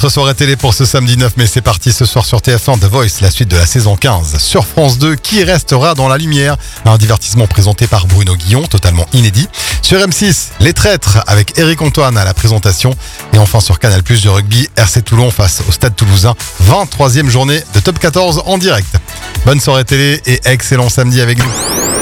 Votre soirée télé pour ce samedi 9 mai, c'est parti ce soir sur TF1 The Voice, la suite de la saison 15. Sur France 2, qui restera dans la lumière? Un divertissement présenté par Bruno Guillon, totalement inédit. Sur M6, Les Traîtres avec Éric Antoine à la présentation. Et enfin sur Canal+, de rugby, RC Toulon face au Stade Toulousain. 23e journée de Top 14 en direct. Bonne soirée télé et excellent samedi avec nous.